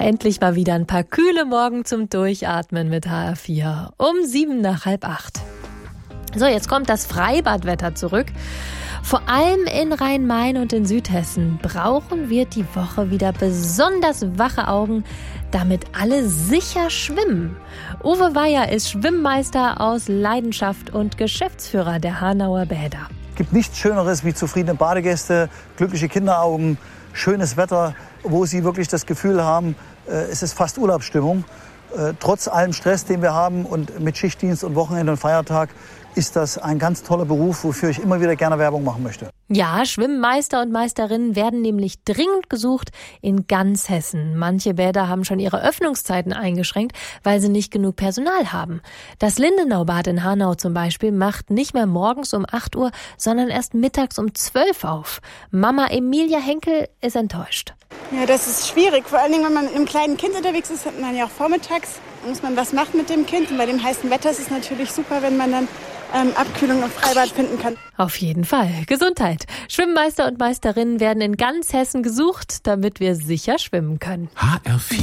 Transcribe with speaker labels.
Speaker 1: endlich mal wieder ein paar kühle Morgen zum Durchatmen mit HR4. Um 7:07. So, jetzt kommt das Freibadwetter zurück. Vor allem in Rhein-Main und in Südhessen brauchen wir die Woche wieder besonders wache Augen, damit alle sicher schwimmen. Uwe Weyer ist Schwimmmeister aus Leidenschaft und Geschäftsführer der Hanauer Bäder.
Speaker 2: Es gibt nichts Schöneres wie zufriedene Badegäste, glückliche Kinderaugen, schönes Wetter, wo sie wirklich das Gefühl haben, es ist fast Urlaubsstimmung. Trotz allem Stress, den wir haben und mit Schichtdienst und Wochenende und Feiertag, ist das ein ganz toller Beruf, wofür ich immer wieder gerne Werbung machen möchte.
Speaker 1: Ja, Schwimmmeister und Meisterinnen werden nämlich dringend gesucht in ganz Hessen. Manche Bäder haben schon ihre Öffnungszeiten eingeschränkt, weil sie nicht genug Personal haben. Das Lindenaubad in Hanau zum Beispiel macht nicht mehr morgens um 8 Uhr, sondern erst mittags um 12 auf. Mama Emilia Henkel ist enttäuscht.
Speaker 3: Ja, das ist schwierig. Vor allen Dingen, wenn man mit einem kleinen Kind unterwegs ist, hat man ja auch vormittags, muss man was machen mit dem Kind. Und bei dem heißen Wetter ist es natürlich super, wenn man dann Abkühlung im Freibad finden kann.
Speaker 1: Auf jeden Fall. Gesundheit. Schwimmmeister und Meisterinnen werden in ganz Hessen gesucht, damit wir sicher schwimmen können.
Speaker 4: HR4